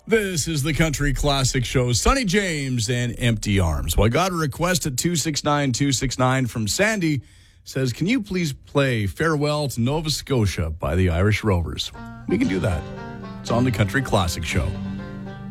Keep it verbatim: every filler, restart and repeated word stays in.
This is the Country Classic Show. Sonny James and Empty Arms. Well, I got a request at two six nine two six nine from Sandy. Says, can you please play Farewell to Nova Scotia by the Irish Rovers? We can do that. It's on the Country Classic Show.